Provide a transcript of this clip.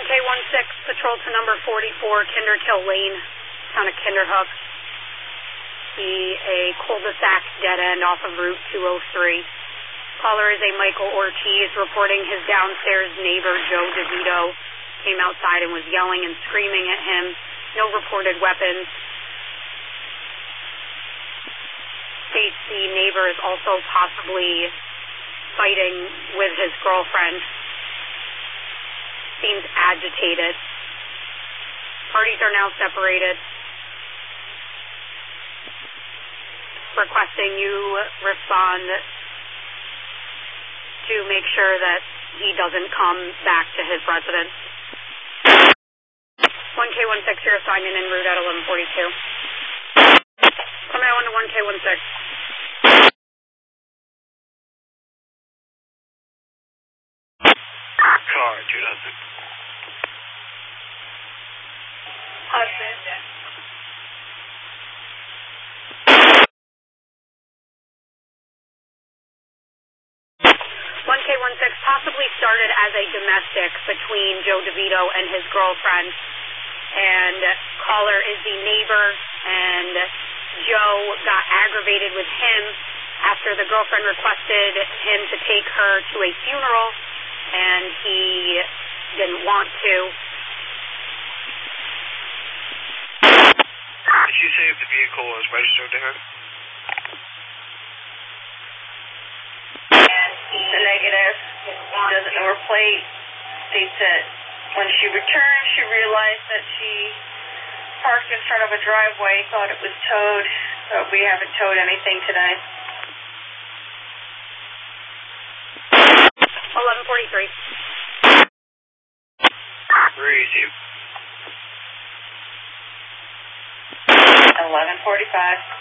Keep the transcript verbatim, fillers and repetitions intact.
K one six, patrol to number forty-four, Kinderkill Lane, town of Kinderhook. See a cul-de-sac dead end off of Route two oh three. Caller is a Michael Ortiz reporting his downstairs neighbor, Joe DeVito, came outside and was yelling and screaming at him. No reported weapons. States the neighbor is also possibly fighting with his girlfriend. Seems agitated. Parties are now separated. Requesting you respond to make sure that he doesn't come back to his residence. one K one six, your assignment en route at eleven forty-two. Coming on to one K one six. Car, two dozen. Hudson. one K one six possibly started as a domestic between Joe DeVito and his girlfriend, and caller is the neighbor, and Joe got aggravated with him after the girlfriend requested him to take her to a funeral, and he didn't want to. Did she say if the vehicle was registered to her? The negative, doesn't know her plate, states that when she returned, she realized that she parked in front of a driveway, thought it was towed, but we haven't towed anything today. eleven forty-three. Receive. eleven forty-five.